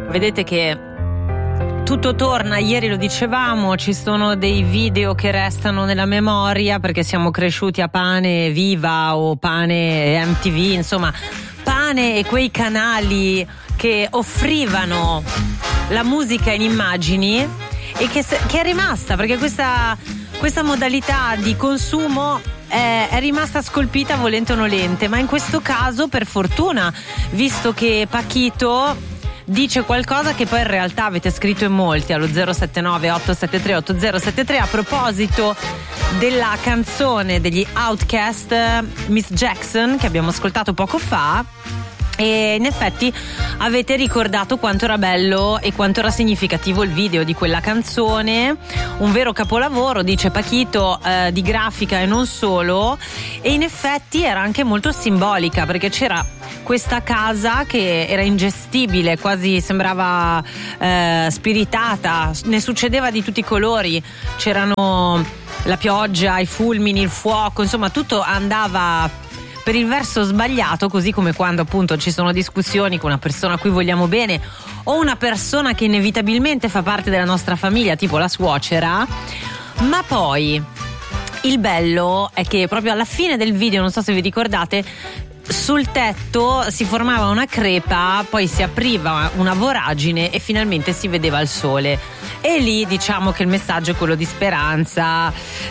vedete che tutto torna, ieri lo dicevamo, ci sono dei video che restano nella memoria perché siamo cresciuti a Pane Viva o Pane MTV, insomma Pane e quei canali che offrivano la musica in immagini e che è rimasta, perché questa modalità di consumo è rimasta scolpita volente o nolente, ma in questo caso per fortuna, visto che Paquito dice qualcosa che poi in realtà avete scritto in molti allo 079 873 8073 a proposito della canzone degli Outkast, Miss Jackson, che abbiamo ascoltato poco fa. E in effetti avete ricordato quanto era bello e quanto era significativo il video di quella canzone, un vero capolavoro, dice Paquito, di grafica e non solo, e in effetti era anche molto simbolica perché c'era questa casa che era ingestibile, quasi sembrava spiritata, ne succedeva di tutti i colori, c'erano la pioggia, i fulmini, il fuoco, insomma tutto andava per il verso sbagliato, così come quando appunto ci sono discussioni con una persona a cui vogliamo bene o una persona che inevitabilmente fa parte della nostra famiglia, tipo la suocera. Ma poi il bello è che proprio alla fine del video, non so se vi ricordate, sul tetto si formava una crepa, poi si apriva una voragine e finalmente si vedeva il sole. E lì diciamo che il messaggio è quello di speranza,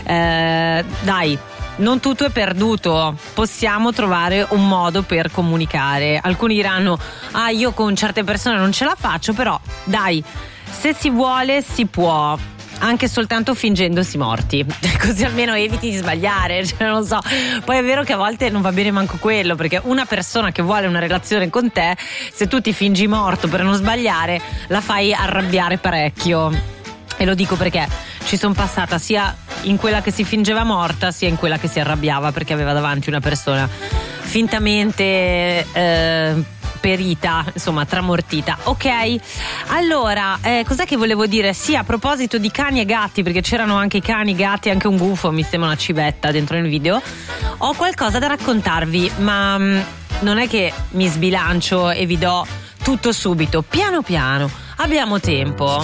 dai, non tutto è perduto, possiamo trovare un modo per comunicare. Alcuni diranno io con certe persone non ce la faccio, però dai, se si vuole si può, anche soltanto fingendosi morti, così almeno eviti di sbagliare, cioè, non so. Poi è vero che a volte non va bene manco quello, perché una persona che vuole una relazione con te, se tu ti fingi morto per non sbagliare, la fai arrabbiare parecchio. E lo dico perché ci sono passata sia in quella che si fingeva morta sia in quella che si arrabbiava perché aveva davanti una persona fintamente perita, insomma tramortita. Ok, allora cos'è che volevo dire? Sì, a proposito di cani e gatti, perché c'erano anche i cani, i gatti, anche un gufo, mi sembra una civetta dentro nel video, ho qualcosa da raccontarvi, ma non è che mi sbilancio e vi do tutto subito, piano piano, abbiamo tempo.